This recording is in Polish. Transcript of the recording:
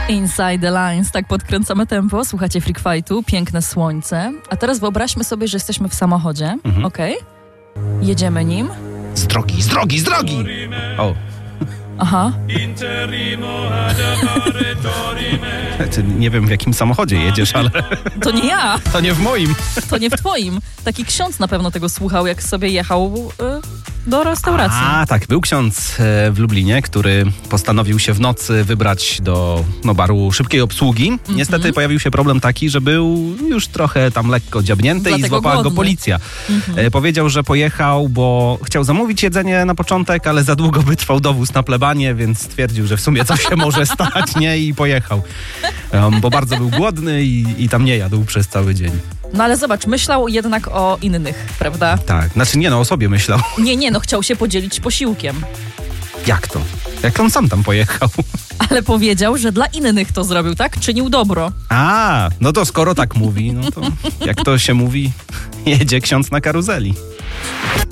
Inside the Lines, tak podkręcamy tempo. Słuchacie Freak Fightu, piękne słońce. A teraz wyobraźmy sobie, że jesteśmy w samochodzie, okej? Jedziemy nim. Z drogi! O. Aha. Nie wiem, w jakim samochodzie jedziesz, ale To nie ja, to nie w moim. to nie w twoim. Taki ksiądz na pewno tego słuchał, jak sobie jechał do restauracji. A, tak, był ksiądz w Lublinie, który postanowił się w nocy wybrać do baru szybkiej obsługi. Niestety pojawił się problem taki, że był już trochę tam lekko dziabnięty i złapała go policja. Powiedział, że pojechał, bo chciał zamówić jedzenie na początek, ale za długo by trwał dowóz na plebanie, więc stwierdził, że w sumie coś się może stać, nie? I pojechał. Bo bardzo był głodny i tam nie jadł przez cały dzień. No ale zobacz, myślał jednak o innych, prawda? Tak, znaczy nie, o sobie myślał. Nie, chciał się podzielić posiłkiem. Jak to? Jak on sam tam pojechał? Ale powiedział, że dla innych to zrobił, tak? Czynił dobro. A, no to skoro tak mówi, no to jak to się mówi, jedzie ksiądz na karuzeli.